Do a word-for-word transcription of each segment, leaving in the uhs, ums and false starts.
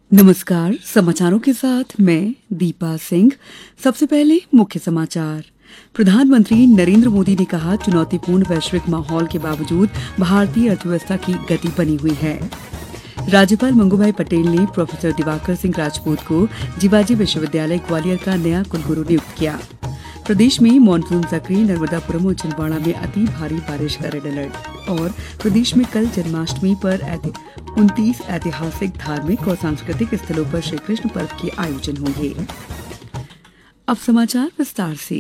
नमस्कार। समाचारों के साथ मैं दीपा सिंह। सबसे पहले मुख्य समाचार। प्रधानमंत्री नरेंद्र मोदी ने कहा, चुनौतीपूर्ण वैश्विक माहौल के बावजूद भारतीय अर्थव्यवस्था की गति बनी हुई है। राज्यपाल मंगूभाई पटेल ने प्रोफेसर दिवाकर सिंह राजपूत को जीवाजी विश्वविद्यालय ग्वालियर का नया कुलगुरु नियुक्त किया। प्रदेश में मानसून सक्रिय, नर्मदापुरम और छिंदवाड़ा में अति भारी बारिश का रेड अलर्ट। और प्रदेश में कल जन्माष्टमी पर उनतीस ऐतिहासिक, धार्मिक और सांस्कृतिक स्थलों पर श्री कृष्ण पर्व के आयोजन होंगे। अब समाचार विस्तार से।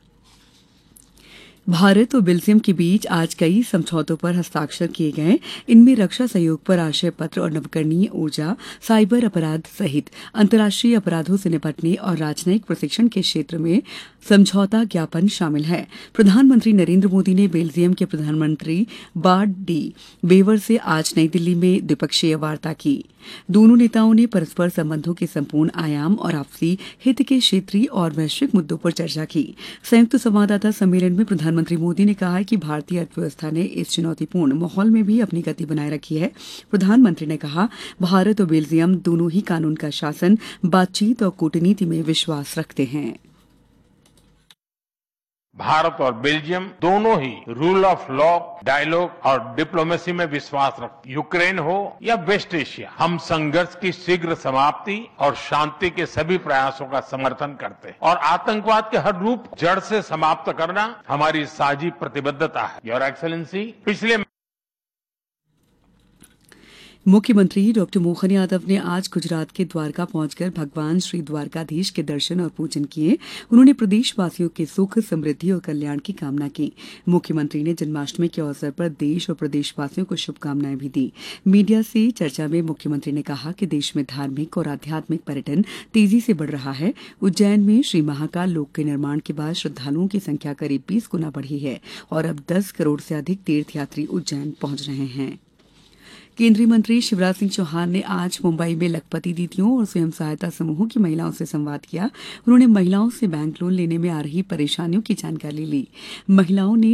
भारत और बेल्जियम के बीच आज कई समझौतों पर हस्ताक्षर किए गए। इनमें रक्षा सहयोग पर आशय पत्र और नवीकरणीय ऊर्जा, साइबर अपराध सहित अंतर्राष्ट्रीय अपराधों से निपटने और राजनयिक प्रशिक्षण के क्षेत्र में समझौता ज्ञापन शामिल है। प्रधानमंत्री नरेंद्र मोदी ने बेल्जियम के प्रधानमंत्री बार्ट डी वेवर से आज नई दिल्ली में द्विपक्षीय वार्ता की। दोनों नेताओं ने परस्पर संबंधों के संपूर्ण आयाम और आपसी हित के क्षेत्रीय और वैश्विक मुद्दों पर चर्चा की। संयुक्त संवाददाता सम्मेलन में प्रधानमंत्री मोदी ने कहा कि भारतीय अर्थव्यवस्था ने इस चुनौतीपूर्ण माहौल में भी अपनी गति बनाए रखी है। प्रधानमंत्री ने कहा, भारत और बेल्जियम दोनों ही कानून का शासन, बातचीत और कूटनीति में विश्वास रखते हैं। भारत और बेल्जियम दोनों ही रूल ऑफ लॉ, डायलॉग और डिप्लोमेसी में विश्वास रखते हैं। यूक्रेन हो या वेस्ट एशिया, हम संघर्ष की शीघ्र समाप्ति और शांति के सभी प्रयासों का समर्थन करते हैं और आतंकवाद के हर रूप जड़ से समाप्त करना हमारी साझी प्रतिबद्धता है। योर एक्सेलेंसी, पिछले मुख्यमंत्री डॉक्टर मोहन यादव ने आज गुजरात के द्वारका पहुंचकर भगवान श्री द्वारकाधीश के दर्शन और पूजन किए। उन्होंने प्रदेशवासियों के सुख, समृद्धि और कल्याण की कामना की। मुख्यमंत्री ने जन्माष्टमी के अवसर पर देश और प्रदेशवासियों को शुभकामनाएं भी दी। मीडिया से चर्चा में मुख्यमंत्री ने कहा कि देश में धार्मिक और आध्यात्मिक पर्यटन तेजी से बढ़ रहा है। उज्जैन में श्री महाकाल लोक के निर्माण के बाद श्रद्धालुओं की संख्या करीब बीस गुना बढ़ी है और अब दस करोड़ से अधिक तीर्थयात्री उज्जैन पहुंच रहे हैं। केंद्रीय मंत्री शिवराज सिंह चौहान ने आज मुंबई में लखपति दीदियों और स्वयं सहायता समूहों की महिलाओं से संवाद किया। उन्होंने महिलाओं से बैंक लोन लेने में आ रही परेशानियों की जानकारी ली। महिलाओं ने